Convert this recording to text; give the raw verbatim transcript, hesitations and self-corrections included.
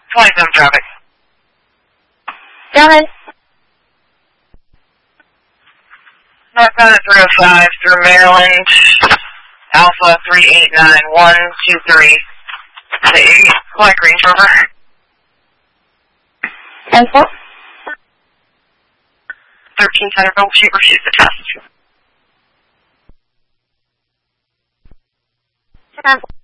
twenty-seven traffic. Go ahead. Northbound at three oh five through Maryland, Alpha three eight nine one two three. The Black Range Rover. And four? thirteen Centerville, she refused the test. Um,